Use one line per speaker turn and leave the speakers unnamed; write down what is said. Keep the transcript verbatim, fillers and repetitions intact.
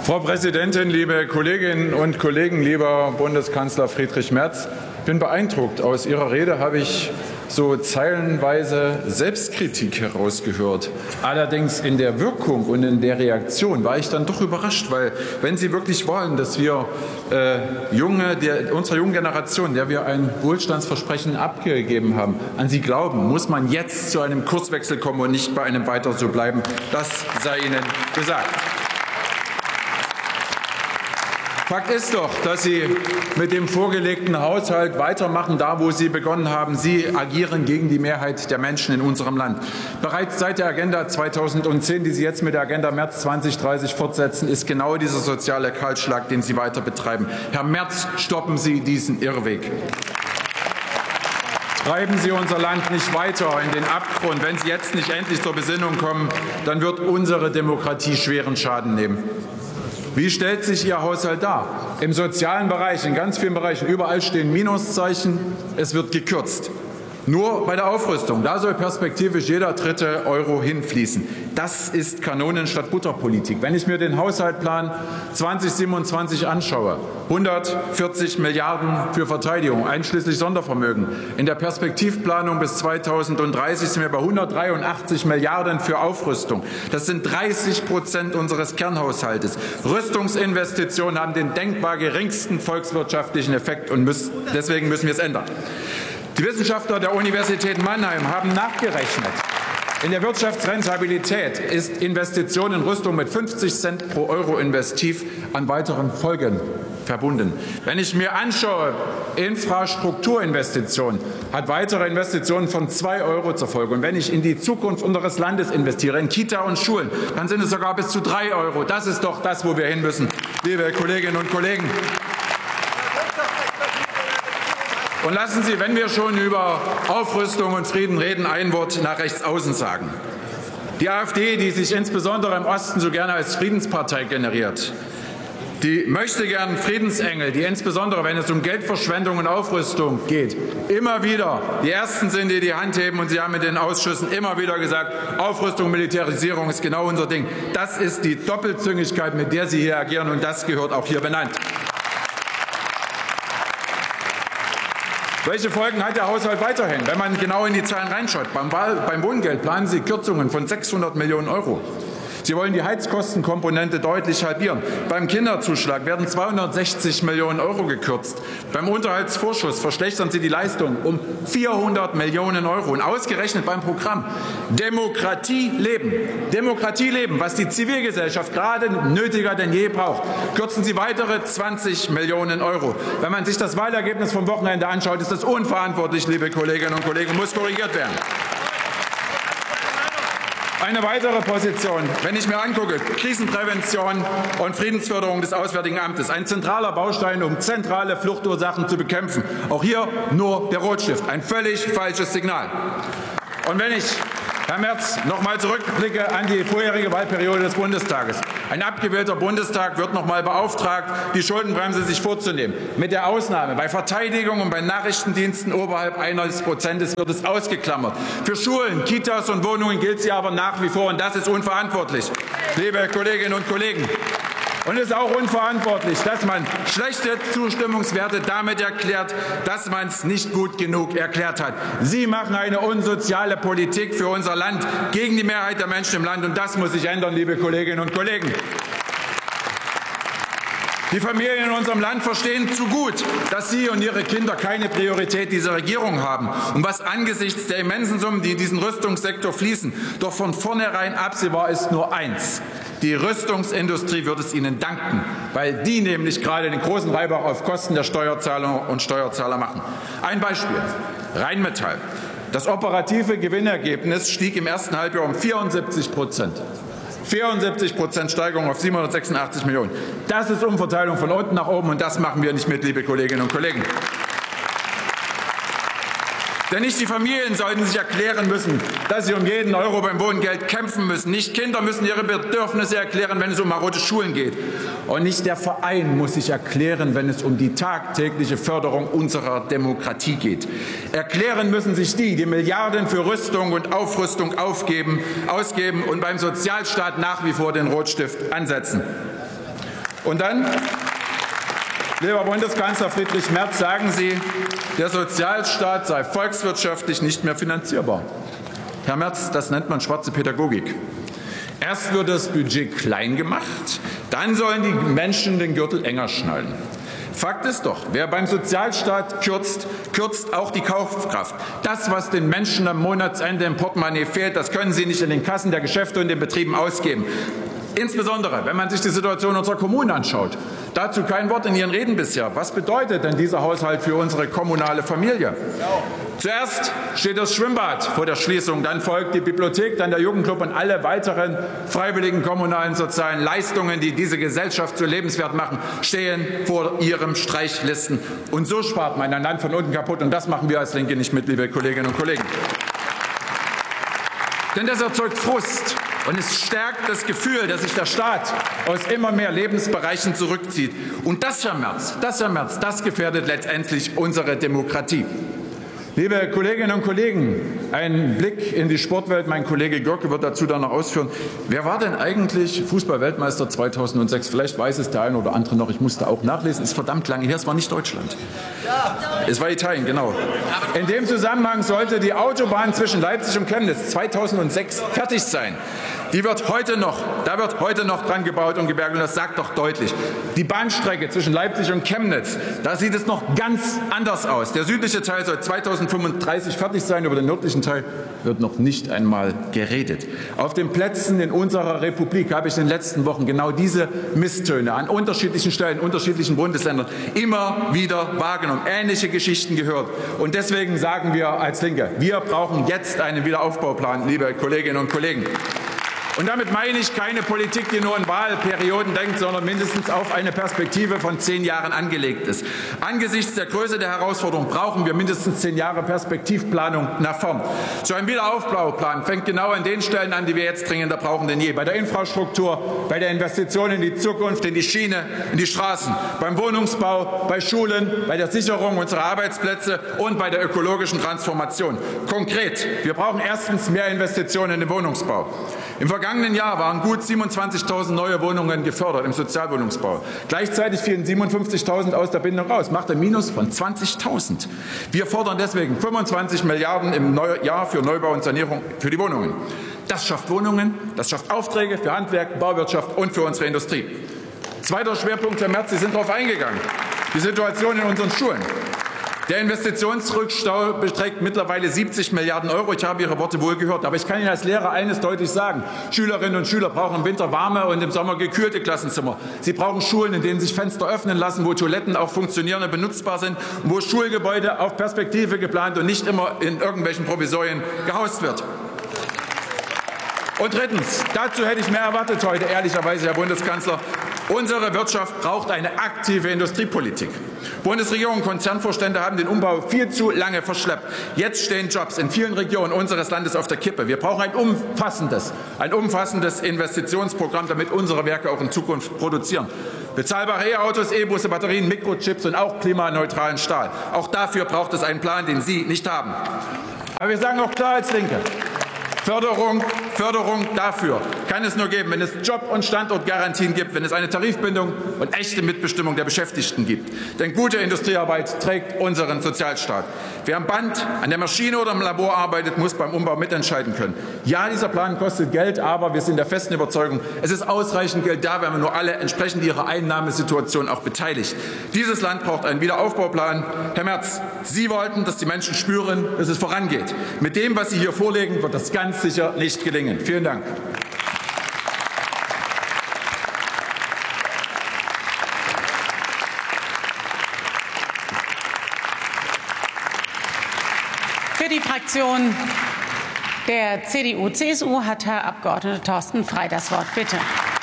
Frau Präsidentin, liebe Kolleginnen und Kollegen, lieber Bundeskanzler Friedrich Merz! Ich bin beeindruckt. Aus Ihrer Rede habe ich so zeilenweise Selbstkritik herausgehört. Allerdings in der Wirkung und in der Reaktion war ich dann doch überrascht, weil wenn Sie wirklich wollen, dass wir äh, junge, der, unserer jungen Generation, der wir ein Wohlstandsversprechen abgegeben haben, an sie glauben, muss man jetzt zu einem Kurswechsel kommen und nicht bei einem Weiter so bleiben. Das sei Ihnen gesagt. Fakt ist doch, dass Sie mit dem vorgelegten Haushalt weitermachen, da wo Sie begonnen haben. Sie agieren gegen die Mehrheit der Menschen in unserem Land. Bereits seit der Agenda zweitausendzehn, die Sie jetzt mit der Agenda Merz zweitausenddreißig fortsetzen, ist genau dieser soziale Kahlschlag, den Sie weiter betreiben. Herr Merz, stoppen Sie diesen Irrweg. Treiben Sie unser Land nicht weiter in den Abgrund. Wenn Sie jetzt nicht endlich zur Besinnung kommen, dann wird unsere Demokratie schweren Schaden nehmen. Wie stellt sich Ihr Haushalt dar? Im sozialen Bereich, in ganz vielen Bereichen, überall stehen Minuszeichen. Es wird gekürzt. Nur bei der Aufrüstung, da soll perspektivisch jeder dritte Euro hinfließen. Das ist Kanonen statt Butterpolitik. Wenn ich mir den Haushaltsplan zweitausendsiebenundzwanzig anschaue, hundertvierzig Milliarden für Verteidigung, einschließlich Sondervermögen. In der Perspektivplanung bis zweitausenddreißig sind wir bei hundertdreiundachtzig Milliarden für Aufrüstung. Das sind dreißig Prozent unseres Kernhaushaltes. Rüstungsinvestitionen haben den denkbar geringsten volkswirtschaftlichen Effekt und müssen, deswegen müssen wir es ändern. Die Wissenschaftler der Universität Mannheim haben nachgerechnet. In der Wirtschaftsrentabilität ist Investition in Rüstung mit fünfzig Cent pro Euro investiv an weiteren Folgen verbunden. Wenn ich mir anschaue, Infrastrukturinvestition hat weitere Investitionen von zwei Euro zur Folge. Und wenn ich in die Zukunft unseres Landes investiere, in Kita und Schulen, dann sind es sogar bis zu drei Euro. Das ist doch das, wo wir hin müssen, liebe Kolleginnen und Kollegen. Und lassen Sie, wenn wir schon über Aufrüstung und Frieden reden, ein Wort nach rechts außen sagen. Die AfD, die sich insbesondere im Osten so gerne als Friedenspartei generiert, die möchte gern Friedensengel, die insbesondere, wenn es um Geldverschwendung und Aufrüstung geht, immer wieder die Ersten sind, die die Hand heben. Und Sie haben in den Ausschüssen immer wieder gesagt, Aufrüstung, Militarisierung ist genau unser Ding. Das ist die Doppelzüngigkeit, mit der Sie hier agieren, und das gehört auch hier benannt. Welche Folgen hat der Haushalt weiterhin, wenn man genau in die Zahlen reinschaut? Beim, beim Wohngeld planen Sie Kürzungen von sechshundert Millionen Euro. Sie wollen die Heizkostenkomponente deutlich halbieren. Beim Kinderzuschlag werden zweihundertsechzig Millionen Euro gekürzt. Beim Unterhaltsvorschuss verschlechtern Sie die Leistung um vierhundert Millionen Euro. Und ausgerechnet beim Programm Demokratie leben, Demokratie leben, was die Zivilgesellschaft gerade nötiger denn je braucht, kürzen Sie weitere zwanzig Millionen Euro. Wenn man sich das Wahlergebnis vom Wochenende anschaut, ist das unverantwortlich, liebe Kolleginnen und Kollegen, und muss korrigiert werden. Eine weitere Position, wenn ich mir angucke, Krisenprävention und Friedensförderung des Auswärtigen Amtes, ein zentraler Baustein, um zentrale Fluchtursachen zu bekämpfen. Auch hier nur der Rotstift, ein völlig falsches Signal. Und wenn ich, Herr Merz, noch mal zurückblicke an die vorherige Wahlperiode des Bundestages. Ein abgewählter Bundestag wird noch mal beauftragt, die Schuldenbremse sich vorzunehmen. Mit der Ausnahme bei Verteidigung und bei Nachrichtendiensten oberhalb eines Prozentes wird es ausgeklammert. Für Schulen, Kitas und Wohnungen gilt sie aber nach wie vor, und das ist unverantwortlich, liebe Kolleginnen und Kollegen. Und es ist auch unverantwortlich, dass man schlechte Zustimmungswerte damit erklärt, dass man es nicht gut genug erklärt hat. Sie machen eine unsoziale Politik für unser Land gegen die Mehrheit der Menschen im Land, und das muss sich ändern, liebe Kolleginnen und Kollegen. Die Familien in unserem Land verstehen zu gut, dass Sie und Ihre Kinder keine Priorität dieser Regierung haben. Und was angesichts der immensen Summen, die in diesen Rüstungssektor fließen, doch von vornherein absehbar ist, nur eins. Die Rüstungsindustrie wird es Ihnen danken, weil die nämlich gerade den großen Reibach auf Kosten der Steuerzahler und Steuerzahler machen. Ein Beispiel. Rheinmetall. Das operative Gewinnergebnis stieg im ersten Halbjahr um vierundsiebzig Prozent. vierundsiebzig Prozent Steigerung auf siebenhundertsechsundachtzig Millionen. Das ist Umverteilung von unten nach oben, und das machen wir nicht mit, liebe Kolleginnen und Kollegen. Denn nicht die Familien sollten sich erklären müssen, dass sie um jeden Euro beim Wohngeld kämpfen müssen. Nicht Kinder müssen ihre Bedürfnisse erklären, wenn es um marode Schulen geht. Und nicht der Verein muss sich erklären, wenn es um die tagtägliche Förderung unserer Demokratie geht. Erklären müssen sich die, die Milliarden für Rüstung und Aufrüstung aufgeben, ausgeben und beim Sozialstaat nach wie vor den Rotstift ansetzen. Und dann, lieber Bundeskanzler Friedrich Merz, sagen Sie, der Sozialstaat sei volkswirtschaftlich nicht mehr finanzierbar. Herr Merz, das nennt man schwarze Pädagogik. Erst wird das Budget klein gemacht, dann sollen die Menschen den Gürtel enger schnallen. Fakt ist doch, wer beim Sozialstaat kürzt, kürzt auch die Kaufkraft. Das, was den Menschen am Monatsende im Portemonnaie fehlt, das können sie nicht in den Kassen der Geschäfte und den Betrieben ausgeben. Insbesondere, wenn man sich die Situation unserer Kommunen anschaut. Dazu kein Wort in Ihren Reden bisher. Was bedeutet denn dieser Haushalt für unsere kommunale Familie? Zuerst steht das Schwimmbad vor der Schließung, dann folgt die Bibliothek, dann der Jugendclub und alle weiteren freiwilligen kommunalen sozialen Leistungen, die diese Gesellschaft so lebenswert machen, stehen vor ihren Streichlisten. Und so spart man ein Land von unten kaputt. Und das machen wir als Linke nicht mit, liebe Kolleginnen und Kollegen. Denn das erzeugt Frust. Und es stärkt das Gefühl, dass sich der Staat aus immer mehr Lebensbereichen zurückzieht. Und das, Herr Merz, das, Herr Merz, das gefährdet letztendlich unsere Demokratie. Liebe Kolleginnen und Kollegen, ein Blick in die Sportwelt. Mein Kollege Görke wird dazu dann noch ausführen. Wer war denn eigentlich Fußball-Weltmeister zweitausendsechs? Vielleicht weiß es der eine oder andere noch. Ich musste auch nachlesen. Es ist verdammt lange her. Es war nicht Deutschland. Es war Italien, genau. In dem Zusammenhang sollte die Autobahn zwischen Leipzig und Chemnitz zweitausendsechs fertig sein. Die wird heute noch, da wird heute noch dran gebaut und gewerkelt. Und das sagt doch deutlich. Die Bahnstrecke zwischen Leipzig und Chemnitz, da sieht es noch ganz anders aus. Der südliche Teil soll zweitausendfünfunddreißig fertig sein. Über den nördlichen Teil wird noch nicht einmal geredet. Auf den Plätzen in unserer Republik habe ich in den letzten Wochen genau diese Misstöne an unterschiedlichen Stellen, unterschiedlichen Bundesländern immer wieder wahrgenommen. Ähnliche Geschichten gehört. Und deswegen sagen wir als Linke, wir brauchen jetzt einen Wiederaufbauplan, liebe Kolleginnen und Kollegen. Und damit meine ich keine Politik, die nur in Wahlperioden denkt, sondern mindestens auf eine Perspektive von zehn Jahren angelegt ist. Angesichts der Größe der Herausforderung brauchen wir mindestens zehn Jahre Perspektivplanung nach vorn. So ein Wiederaufbauplan fängt genau an den Stellen an, die wir jetzt dringender brauchen denn je. Bei der Infrastruktur, bei der Investition in die Zukunft, in die Schiene, in die Straßen, beim Wohnungsbau, bei Schulen, bei der Sicherung unserer Arbeitsplätze und bei der ökologischen Transformation. Konkret, wir brauchen erstens mehr Investitionen in den Wohnungsbau. Im vergangenen Jahr waren gut siebenundzwanzigtausend neue Wohnungen gefördert im Sozialwohnungsbau. Gleichzeitig fielen siebenundfünfzigtausend aus der Bindung raus, macht ein Minus von zwanzigtausend. Wir fordern deswegen fünfundzwanzig Milliarden im Jahr für Neubau und Sanierung für die Wohnungen. Das schafft Wohnungen, das schafft Aufträge für Handwerk, Bauwirtschaft und für unsere Industrie. Zweiter Schwerpunkt, Herr Merz, Sie sind darauf eingegangen. Die Situation in unseren Schulen. Der Investitionsrückstau beträgt mittlerweile siebzig Milliarden Euro. Ich habe Ihre Worte wohl gehört. Aber ich kann Ihnen als Lehrer eines deutlich sagen. Schülerinnen und Schüler brauchen im Winter warme und im Sommer gekühlte Klassenzimmer. Sie brauchen Schulen, in denen sich Fenster öffnen lassen, wo Toiletten auch funktionieren und benutzbar sind, wo Schulgebäude auf Perspektive geplant und nicht immer in irgendwelchen Provisorien gehaust wird. Und drittens, dazu hätte ich mehr erwartet heute, ehrlicherweise, Herr Bundeskanzler. Unsere Wirtschaft braucht eine aktive Industriepolitik. Bundesregierung und Konzernvorstände haben den Umbau viel zu lange verschleppt. Jetzt stehen Jobs in vielen Regionen unseres Landes auf der Kippe. Wir brauchen ein umfassendes, ein umfassendes Investitionsprogramm, damit unsere Werke auch in Zukunft produzieren. Bezahlbare E-Autos, E-Busse, Batterien, Mikrochips und auch klimaneutralen Stahl. Auch dafür braucht es einen Plan, den Sie nicht haben. Aber wir sagen auch klar als Linke, Förderung, Förderung dafür kann es nur geben, wenn es Job- und Standortgarantien gibt, wenn es eine Tarifbindung und echte Mitbestimmung der Beschäftigten gibt. Denn gute Industriearbeit trägt unseren Sozialstaat. Wer am Band, an der Maschine oder im Labor arbeitet, muss beim Umbau mitentscheiden können. Ja, dieser Plan kostet Geld, aber wir sind der festen Überzeugung, es ist ausreichend Geld da, wenn wir nur alle entsprechend ihrer Einnahmesituation auch beteiligt. Dieses Land braucht einen Wiederaufbauplan. Herr Merz, Sie wollten, dass die Menschen spüren, dass es vorangeht. Mit dem, was Sie hier vorlegen, wird das ganz sicher nicht gelingen. Vielen Dank.
Für die Fraktion der C D U C S U hat Herr Abgeordneter Thorsten Frey das Wort. Bitte.